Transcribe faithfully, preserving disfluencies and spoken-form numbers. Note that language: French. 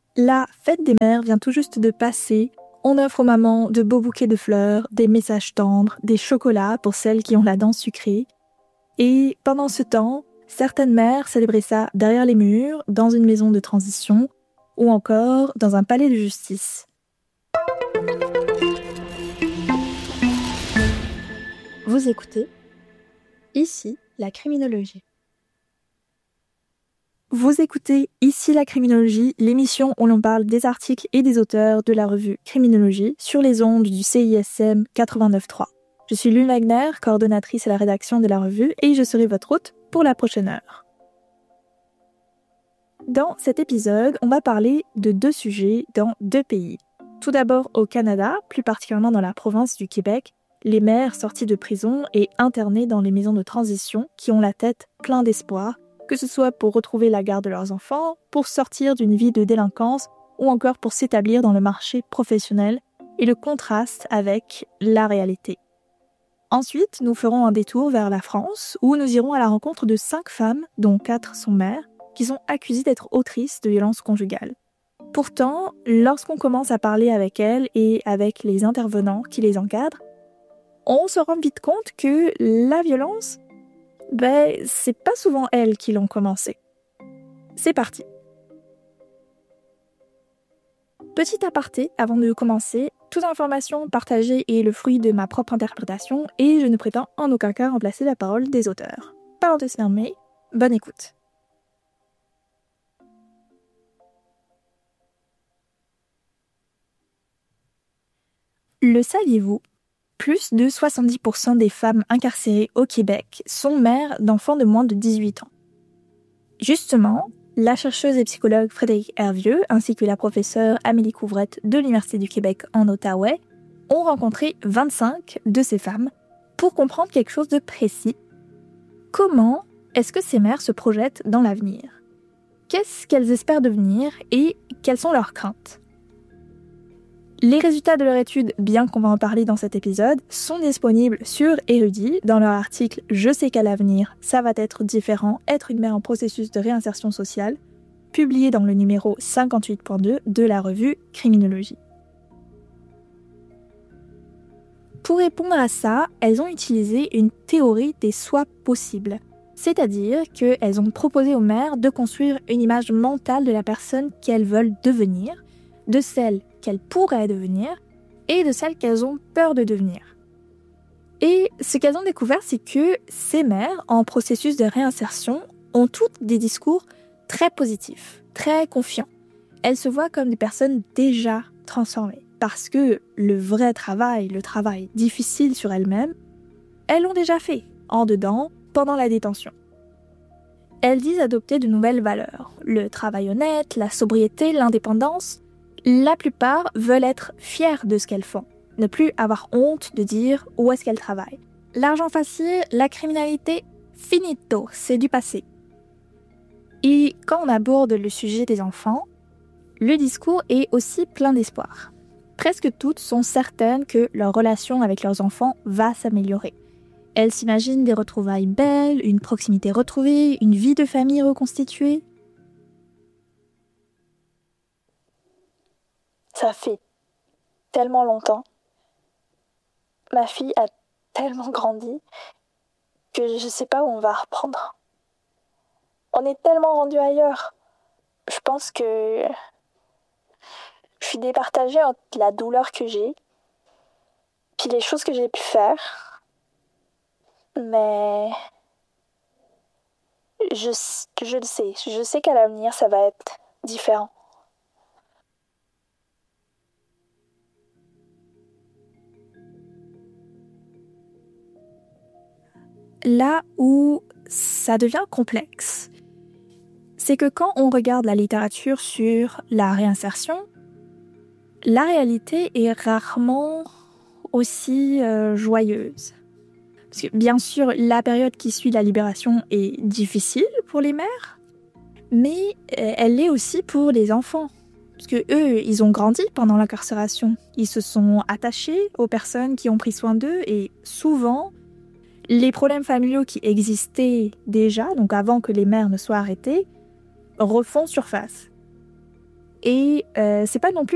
La fête des mères vient tout juste de passer. On offre aux mamans de beaux bouquets de fleurs, des messages tendres, des chocolats pour celles qui ont la dent sucrée. Et pendant ce temps, certaines mères célébraient ça derrière les murs, dans une maison de transition, ou encore dans un palais de justice. Vous écoutez Ici la criminologie. Vous écoutez Ici la criminologie, l'émission où l'on parle des articles et des auteurs de la revue Criminologie sur les ondes du C I S M quatre-vingt-neuf point trois. Je suis Lune Wagner, coordonnatrice à la rédaction de la revue, et je serai votre hôte pour la prochaine heure. Dans cet épisode, on va parler de deux sujets dans deux pays. Tout d'abord au Canada, plus particulièrement dans la province du Québec, les mères sorties de prison et internées dans les maisons de transition qui ont la tête pleine d'espoir, que ce soit pour retrouver la garde de leurs enfants, pour sortir d'une vie de délinquance ou encore pour s'établir dans le marché professionnel, et le contraste avec la réalité. Ensuite, nous ferons un détour vers la France où nous irons à la rencontre de cinq femmes, dont quatre sont mères, qui sont accusées d'être autrices de violences conjugales. Pourtant, lorsqu'on commence à parler avec elles et avec les intervenants qui les encadrent, on se rend vite compte que la violence, ben, c'est pas souvent elles qui l'ont commencé. C'est parti. Petit aparté avant de commencer, toute information partagée est le fruit de ma propre interprétation et je ne prétends en aucun cas remplacer la parole des auteurs. Parenthèse fermée, bonne écoute. Le saviez-vous ? Plus de soixante-dix pour cent des femmes incarcérées au Québec sont mères d'enfants de moins de dix-huit ans. Justement, la chercheuse et psychologue Frédérique Hervieux ainsi que la professeure Amélie Couvrette de l'Université du Québec en Outaouais ont rencontré vingt-cinq de ces femmes pour comprendre quelque chose de précis. Comment est-ce que ces mères se projettent dans l'avenir ? Qu'est-ce qu'elles espèrent devenir et quelles sont leurs craintes ? Les résultats de leur étude, bien qu'on va en parler dans cet épisode, sont disponibles sur Érudit dans leur article « Je sais qu'à l'avenir, ça va être différent, être une mère en processus de réinsertion sociale », publié dans le numéro cinquante-huit point deux de la revue Criminologie. Pour répondre à ça, elles ont utilisé une théorie des soi possibles, c'est-à-dire qu'elles ont proposé aux mères de construire une image mentale de la personne qu'elles veulent devenir, de celle qu'elles pourraient devenir et de celles qu'elles ont peur de devenir. Et ce qu'elles ont découvert, c'est que ces mères, en processus de réinsertion, ont toutes des discours très positifs, très confiants. Elles se voient comme des personnes déjà transformées, parce que le vrai travail, le travail difficile sur elles-mêmes, elles l'ont déjà fait, en dedans, pendant la détention. Elles disent adopter de nouvelles valeurs, le travail honnête, la sobriété, l'indépendance. La plupart veulent être fières de ce qu'elles font, ne plus avoir honte de dire où est-ce qu'elles travaillent. L'argent facile, la criminalité, finito, c'est du passé. Et quand on aborde le sujet des enfants, le discours est aussi plein d'espoir. Presque toutes sont certaines que leur relation avec leurs enfants va s'améliorer. Elles s'imaginent des retrouvailles belles, une proximité retrouvée, une vie de famille reconstituée. Ça fait tellement longtemps. Ma fille a tellement grandi que je sais pas où on va reprendre. On est tellement rendu ailleurs. Je pense que je suis départagée entre la douleur que j'ai puis les choses que j'ai pu faire. Mais je, je le sais. Je sais qu'à l'avenir, ça va être différent. Là où ça devient complexe, c'est que quand on regarde la littérature sur la réinsertion, la réalité est rarement aussi euh, joyeuse. Parce que bien sûr, la période qui suit la libération est difficile pour les mères, mais elle l'est aussi pour les enfants. Parce que eux, ils ont grandi pendant l'incarcération. Ils se sont attachés aux personnes qui ont pris soin d'eux et souvent, les problèmes familiaux qui existaient déjà, donc avant que les mères ne soient arrêtées, refont surface. Et euh, c'est pas non plus